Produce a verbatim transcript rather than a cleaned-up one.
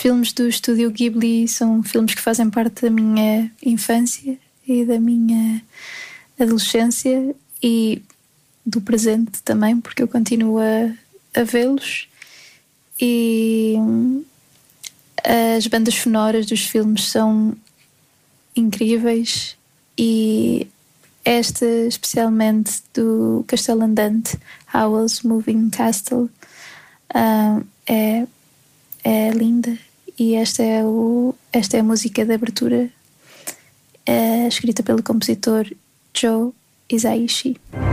filmes do Estúdio Ghibli são filmes que fazem parte da minha infância e da minha adolescência e do presente também, porque eu continuo a, a vê-los. E as bandas sonoras dos filmes são incríveis, e esta especialmente do Castelo Andante, Howl's Moving Castle, uh, é, é linda. E esta é, o, esta é a música de abertura, é escrita pelo compositor Joe Hisaishi.